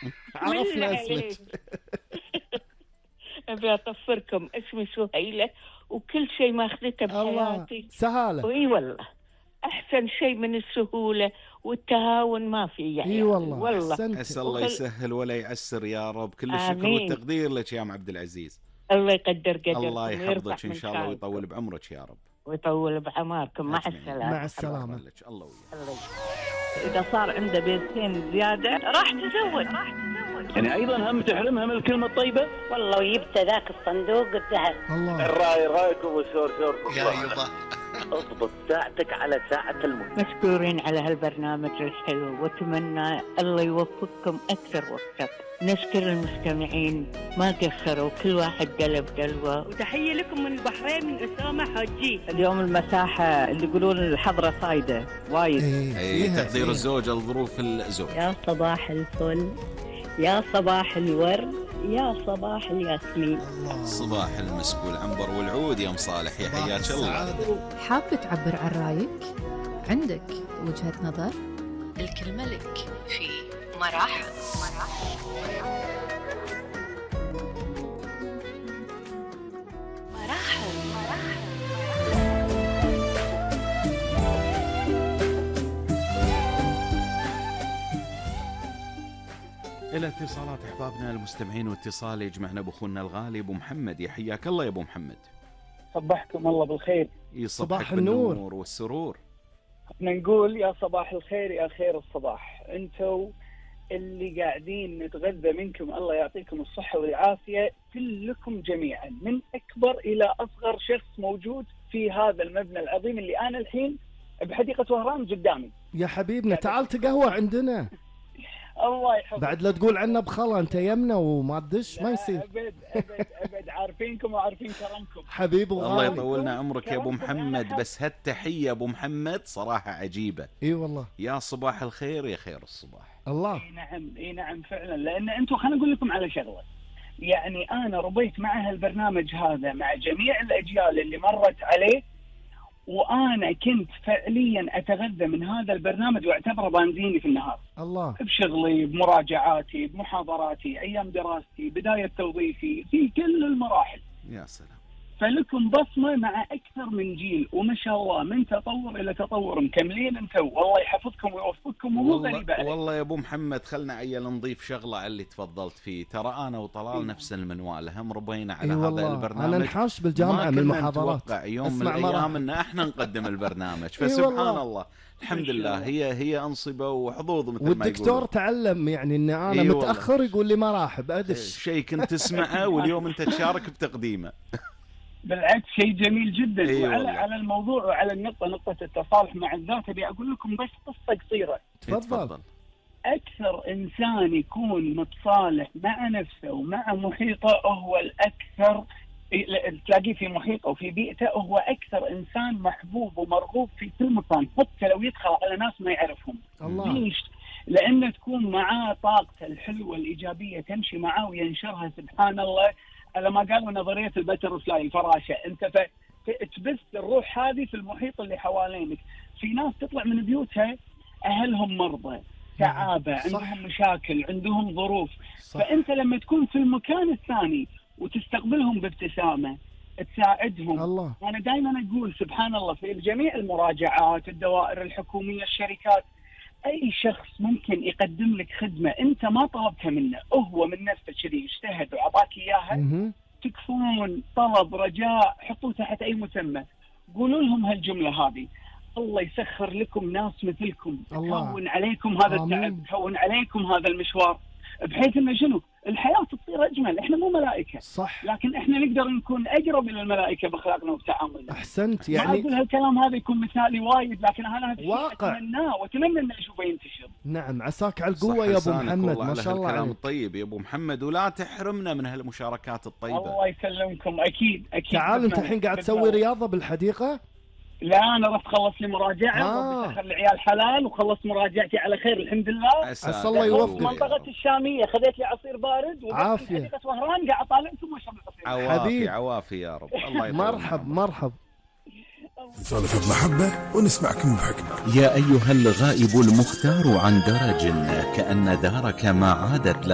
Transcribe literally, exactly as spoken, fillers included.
عرفنا اسمك. أبي أطفركم، اسمي سهيلة وكل شيء ما أخذته بحياتي سهالة. إي والله أحسن شيء من السهولة والتهاون ما في يعني. إي والله, والله. أسأل الله وخل... يسهل ولا يعسر يا رب. كل الشكر آمين. والتقدير لك يا أم عبد العزيز. الله يقدر قدركم. الله يحفظك إن شاء الله ويطول بعمرك يا رب. ويطول بعماركم. مع السلامة. مع السلامة. الله وياك. إذا صار عنده بيتين زيادة راح تزوج. راح تزوج. يعني أيضا هم تحرمها من الكلمة الطيبة. والله ويبت ذاك الصندوق الذهب. الله. الرأي رأيكم وشور شوركم. يا يبا. اضبط ساعتك على ساعة الموت. مشكورين على هالبرنامج الحلو واتمنى الله يوفقكم أكثر وأكثر. نشكر المستمعين ما قصروا، كل واحد قلب قلبه. وتحية لكم من البحرين من أسامة حجي. اليوم المساحة اللي يقولون الحضرة صايدة وايد. اي تقدير الزوج لظروف الزوج. يا صباح الفل، يا صباح الورد، يا صباح الياسمين. صباح المسك والعنبر والعود يا مصالح، يا حياك الله. حاب تعبر عن رايك؟ عندك وجهة نظر؟ الكلمة لك في مراحل. مراحل مراحل مراحل. إلى اتصالات أحبابنا المستمعين، واتصال يجمعنا بأخونا الغالي أبو محمد. يا حياك الله يا أبو محمد. صبحكم الله بالخير. صباح النور والسرور. احنا نقول يا صباح الخير يا خير الصباح. انتوا اللي قاعدين نتغذى منكم الله يعطيكم الصحة والعافية كلكم جميعا، من أكبر إلى أصغر شخص موجود في هذا المبنى العظيم اللي أنا الحين بحديقة وهران قدامي. يا حبيبنا تعال تقهوى عندنا. الله يحفظك. بعد لا تقول عنا بخلا انت يمنا وما تدش ما يصير. ابد ابد ابد عارفينكم وعارفين كرمكم حبيب وغالي. الله يطولنا عمرك يا ابو محمد. بس هالتحيه ابو محمد صراحه عجيبه. اي والله. يا صباح الخير يا خير الصباح. الله. اي نعم اي نعم فعلا. لان انتم خليني اقول لكم على شغله، يعني انا ربيت مع هالبرنامج هذا مع جميع الاجيال اللي مرت عليه، وأنا كنت فعليا أتغذى من هذا البرنامج واعتبره بنزيني في النهار. الله. بشغلي، بمراجعاتي، بمحاضراتي، أيام دراستي، بداية توظيفي، في كل المراحل. يا سلام. فلكم بصمة مع أكثر من جيل، وما شاء الله من تطور إلى تطور مكملين أنتم، والله يحفظكم ويوفقكم. ومو غريب عليك. والله يا أبو محمد خلنا عيل نضيف شغلة على اللي تفضلت فيه. ترى أنا وطلال نفس المنوال، هم ربينا على إيه هذا البرنامج. أنا نحاش بالجامعة من المحاضرات. نتوقع يوم من الأيام أن احنا نقدم البرنامج. فسبحان الله الحمد لله هي هي أنصبة وحظوظ مثل ما يقولون. والدكتور تعلم يعني إن أنا إيه متأخر يقول لي ما راحب أدش. شيء كنت تسمعه واليوم أنت تشارك بتقديمه. بالعكس شيء جميل جدا. أيوة وعلى على الموضوع وعلى النقطة نقطة التصالح مع الذات أبي أقول لكم بس قصة قصيرة. تفضل. أكثر إنسان يكون متصالح مع نفسه ومع محيطه هو الأكثر، تلاقيه في محيطه وفي بيئته هو أكثر إنسان محبوب ومرغوب في كل مكان، حتى لو يدخل على ناس ما يعرفهم. الله. ليش؟ لأن تكون معاه طاقته الحلوة الإيجابية تمشي معاه وينشرها سبحان الله، على ما قالوا نظرية البترفلاي الفراشة. أنت تبث الروح هذه في المحيط اللي حوالينك. في ناس تطلع من بيوتها أهلهم مرضى، تعابة، عندهم مشاكل، عندهم ظروف. صح. فأنت لما تكون في المكان الثاني وتستقبلهم بابتسامة تساعدهم. الله. أنا دائما أقول سبحان الله في جميع المراجعات، الدوائر الحكومية، الشركات، أي شخص ممكن يقدم لك خدمة أنت ما طلبتها منه، هو من نفسه كذي يجتهد وعطاك إياها، تكفون طلب رجاء حطوه تحت أي مسمى، قولوا لهم هالجملة هذه: الله يسخر لكم ناس مثلكم تهون عليكم هذا التعب، تهون عليكم هذا المشوار، بحيث إنه شنو الحياة تصير أجمل. إحنا مو ملائكة صح، لكن إحنا نقدر نكون أقرب إلى الملائكة بأخلاقنا وبتعاملنا. أحسنت. يعني ما أقول هالكلام هذا يكون مثالي وايد، لكن أنا هذا واقع أتمناه وأتمنى إنه أشوفه ينتشر. نعم عساك على القوة يا أبو محمد، ما شاء الله الكلام الطيب يا أبو محمد، ولا تحرمنا من هالمشاركات الطيبة. الله يسلمكم. أكيد أكيد. تعال أنت الحين قاعد تسوي رياضة بالحديقة؟ لا أنا رحت خلص لي مراجعة آه. ودخل العيال حلال وخلصت مراجعتي على خير الحمد لله. عسى الله يوفقك. منطقة الشامية خذيت لي عصير بارد عافية. حديقة وهران قاعد أطالعكم وأشرب العصير. عوافي عوافي يا رب. الله يطول. مرحب مرحب. نسولف بمحبة ونسمعكم بحكمة. يا أيها الغائب المختار عن درج، كأن دارك ما عادت